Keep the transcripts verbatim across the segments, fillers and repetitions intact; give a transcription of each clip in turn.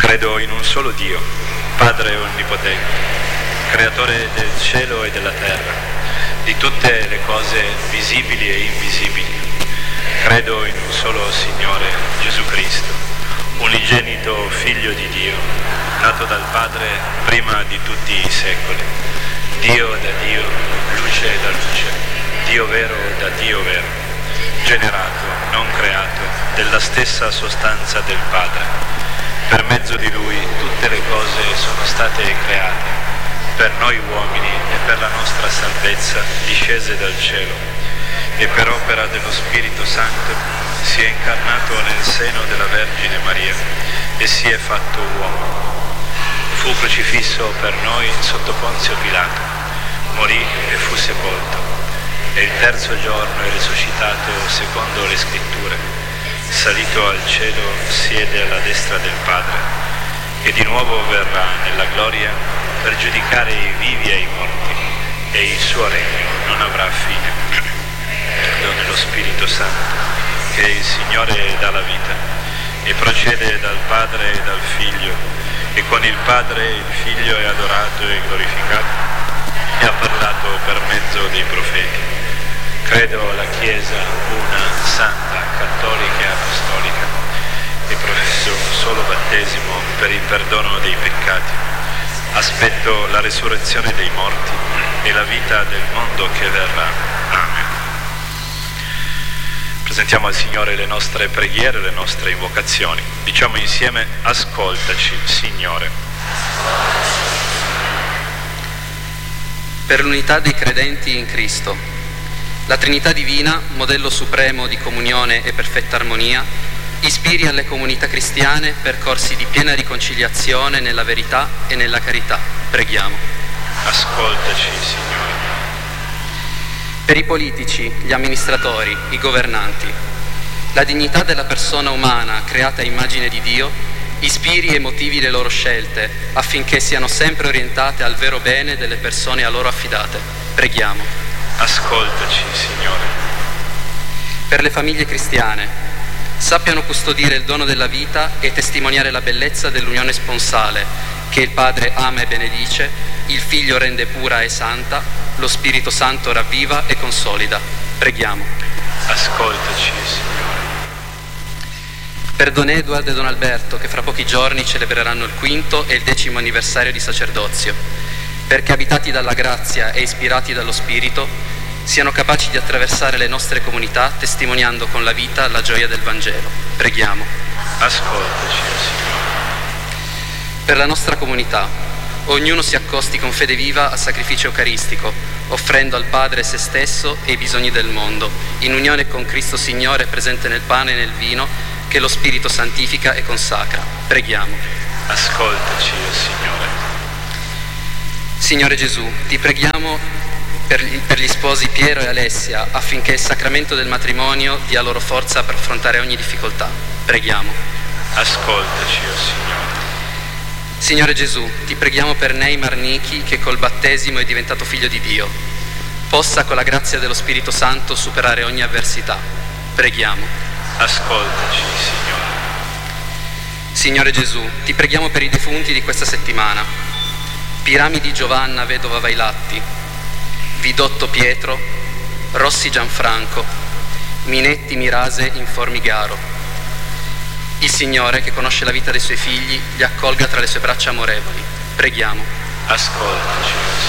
Credo in un solo Dio, Padre Onnipotente, Creatore del cielo e della terra, di tutte le cose visibili e invisibili. Credo in un solo Signore, Gesù Cristo, unigenito Figlio di Dio, nato dal Padre prima di tutti i secoli, Dio da Dio, luce da luce, Dio vero da Dio vero, generato, non creato, della stessa sostanza del Padre. Per mezzo di Lui tutte le cose sono state create, per noi uomini e per la nostra salvezza discese dal cielo, e per opera dello Spirito Santo si è incarnato nel seno della Vergine Maria e si è fatto uomo. Fu crocifisso per noi sotto Ponzio Pilato, morì e fu sepolto, e il terzo giorno è risuscitato secondo le Scritture. Salito al cielo, siede alla destra del Padre, e di nuovo verrà nella gloria per giudicare i vivi e i morti, e il suo regno non avrà fine. Credo nello Spirito Santo, che è il Signore dà la vita, e procede dal Padre e dal Figlio, e con il Padre il Figlio è adorato e glorificato, e ha parlato per mezzo dei profeti. Credo alla Chiesa una, santa, cattolica e apostolica, e professo un solo battesimo per il perdono dei peccati. Aspetto la resurrezione dei morti e la vita del mondo che verrà. Amen. Presentiamo al Signore le nostre preghiere, le nostre invocazioni. Diciamo insieme: ascoltaci, Signore. Per l'unità dei credenti in Cristo. La Trinità Divina, modello supremo di comunione e perfetta armonia, ispiri alle comunità cristiane percorsi di piena riconciliazione nella verità e nella carità. Preghiamo. Ascoltaci, Signore. Per i politici, gli amministratori, i governanti, la dignità della persona umana creata a immagine di Dio ispiri e motivi le loro scelte affinché siano sempre orientate al vero bene delle persone a loro affidate. Preghiamo. Ascoltaci, Signore. Per le famiglie cristiane, sappiano custodire il dono della vita e testimoniare la bellezza dell'unione sponsale che il Padre ama e benedice, il Figlio rende pura e santa, lo Spirito Santo ravviva e consolida. Preghiamo. Ascoltaci, Signore. Per Don Edward e Don Alberto, che fra pochi giorni celebreranno il quinto e il decimo anniversario di sacerdozio, perché abitati dalla grazia e ispirati dallo Spirito siano capaci di attraversare le nostre comunità testimoniando con la vita la gioia del Vangelo. Preghiamo. Ascoltaci, Signore. Per la nostra comunità, ognuno si accosti con fede viva al sacrificio eucaristico, offrendo al Padre se stesso e i bisogni del mondo, in unione con Cristo Signore presente nel pane e nel vino, che lo Spirito santifica e consacra. Preghiamo. Ascoltaci, Signore. Signore Gesù, ti preghiamo per gli, per gli sposi Piero e Alessia affinché il sacramento del matrimonio dia loro forza per affrontare ogni difficoltà. Preghiamo. Ascoltaci, o Signore. Signore Gesù, ti preghiamo per Neymar Nichi che col battesimo è diventato figlio di Dio. Possa con la grazia dello Spirito Santo superare ogni avversità. Preghiamo. Ascoltaci, Signore. Signore Gesù, ti preghiamo per i defunti di questa settimana. Piramidi Giovanna, vedova Vailatti, Vidotto Pietro, Rossi Gianfranco, Minetti Mirase in Formigaro. Il Signore, che conosce la vita dei suoi figli, li accolga tra le sue braccia amorevoli. Preghiamo. Ascoltaci,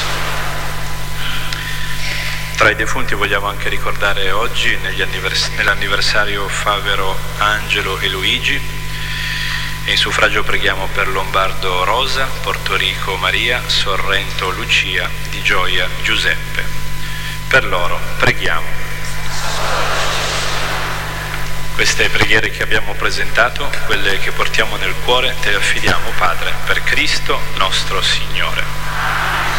Signore. Tra i defunti vogliamo anche ricordare oggi, negli annivers- nell'anniversario Favero Angelo e Luigi. E in suffragio preghiamo per Lombardo Rosa, Portorico Maria, Sorrento Lucia, Di Gioia Giuseppe. Per loro preghiamo. Queste preghiere che abbiamo presentato, quelle che portiamo nel cuore, te le affidiamo, Padre, per Cristo nostro Signore.